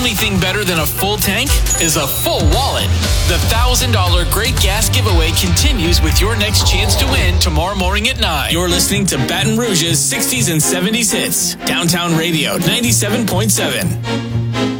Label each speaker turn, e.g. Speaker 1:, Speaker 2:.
Speaker 1: only thing better than a full tank is a full wallet. The $1,000 Great Gas Giveaway continues with your next chance to win tomorrow morning at 9. You're listening to Baton Rouge's 60s and 70s hits. Downtown Radio 97.7.